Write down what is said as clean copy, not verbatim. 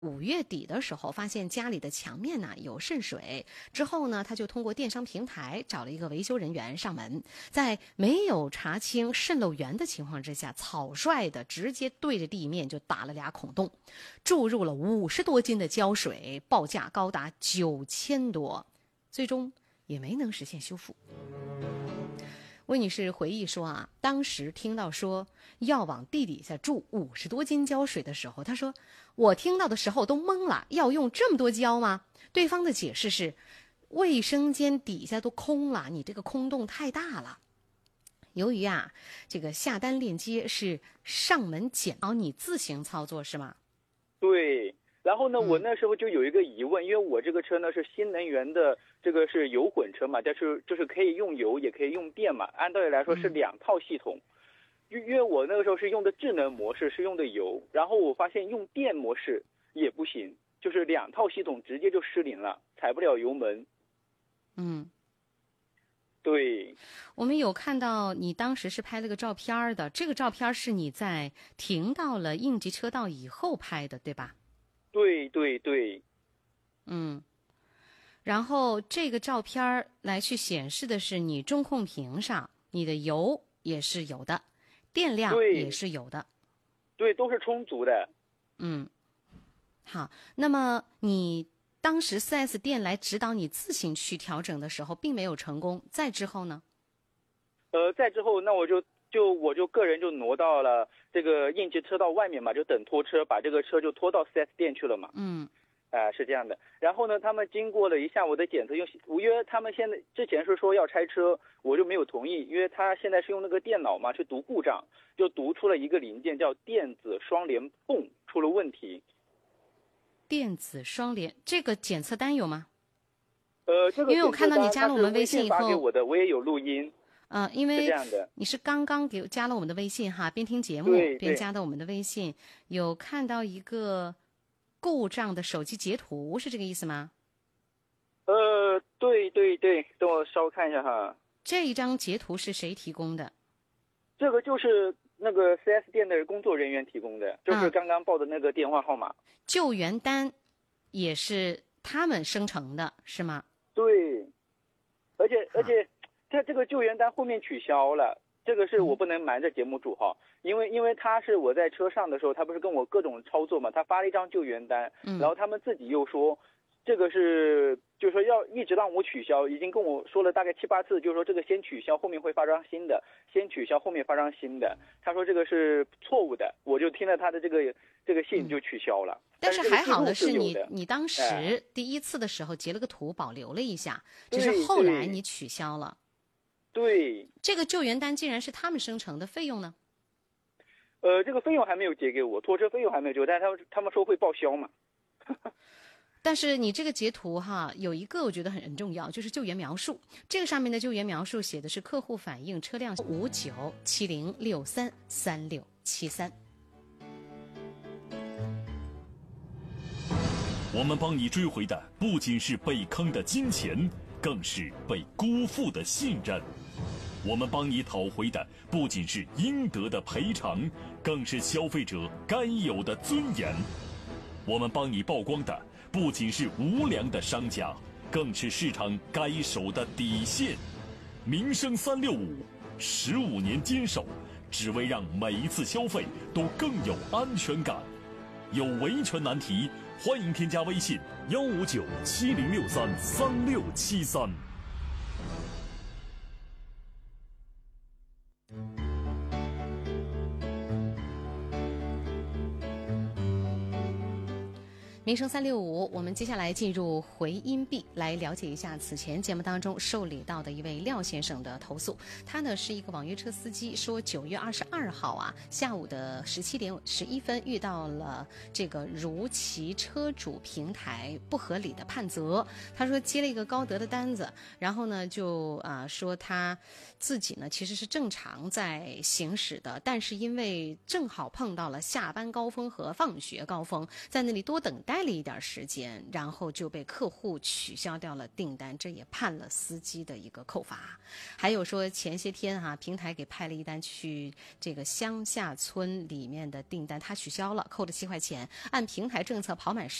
5月底的时候，发现家里的墙面呢有渗水，之后呢，他就通过电商平台找了一个维修人员上门，在没有查清渗漏源的情况之下，草率的直接对着地面就打了2孔洞，注入了50多斤的胶水，报价高达9000多，最终也没能实现修复。魏女士回忆说啊，当时听到说要往地底下注50多斤胶水的时候，她说我听到的时候都懵了，要用这么多胶吗？对方的解释是，卫生间底下都空了，你这个空洞太大了。由于啊，这个下单链接是上门捡，你自行操作是吗？ 对。然后呢，我那时候就有一个疑问，因为我这个车呢是新能源的，这个是油混车嘛，但是就是可以用油也可以用电嘛，按道理来说是2套系统。因为我那个时候是用的智能模式，是用的油，然后我发现用电模式也不行，就是2套系统直接就失灵了，踩不了油门。对。 我们有看到你当时是拍了个照片的，这个照片是你在停到了应急车道以后拍的，对吧？ 对对对。 然后这个照片来去显示的是你中控屏上你的油也是有的，电量也是有的。 对，都是充足的。 好，那么你当时 4S 店来指导你自行去调整的时候并没有成功，再之后呢？ 再之后那我就个人就挪到了这个应急车道外面嘛，就等拖车，把这个车就拖到 4S 店去了嘛。是这样的。然后呢，他们经过了一下午的检测，因为他们之前是说要拆车，我就没有同意，因为他现在是用那个电脑嘛去读故障，就读出了一个零件叫电子双联泵出了问题。 电子双联这个检测单有吗？ 这个因为我看到你加了我们微信以后， 发给我的，我也有录音。 因为是这样的， 你是刚刚加了我们的微信哈，边听节目边加的我们的微信，有看到一个故障的手机截图，是这个意思吗？ 对对对，等我稍微看一下哈。 这一张截图是谁提供的？ 这个就是那个 4S 店的工作人员提供的，就是刚刚报的那个电话号码。 救援单也是他们生成的，是吗？ 对，而且他这个救援单后面取消了，这个是我不能瞒着节目组哈，因为他是我在车上的时候，他不是跟我各种操作嘛，他发了一张救援单，然后他们自己又说这个是就是说要一直让我取消，已经跟我说了大概7、8次，就是说这个先取消，后面会发张新的，先取消后面发张新的，他说这个是错误的，我就听了他的这个信就取消了。 但是还好的是你当时第一次的时候截了个图保留了一下，只是后来你取消了。 对， 这个救援单既然是他们生成的，费用呢？ 这个费用还没有结给我，拖车费用还没有结，但是他们说会报销嘛。 但是你这个截图哈，有一个我觉得很重要，就是救援描述。这个上面的救援描述写的是客户反映车辆5970633673。 我们帮你追回的不仅是被坑的金钱，更是被辜负的信任。我们帮你讨回的不仅是应得的赔偿，更是消费者该有的尊严。我们帮你曝光的不仅是无良的商家，更是市场该守的底线。民生365，15年坚守，只为让每一次消费都更有安全感。有维权难题，欢迎添加微信15970633673。 民生365，我们接下来进入回音壁，来了解一下此前节目当中受理到的一位廖先生的投诉。他呢是一个网约车司机，说9月22号啊下午的17点11分遇到了这个如骑车主平台不合理的判责。他说接了一个高德的单子，然后呢就说他自己呢其实是正常在行驶的，但是因为正好碰到了下班高峰和放学高峰，在那里多等待待了一点时间，然后就被客户取消掉了订单，这也判了司机的一个扣罚。还有说前些天平台给派了一单去这个乡下村里面的订单，他取消了，扣了7块钱，按平台政策跑满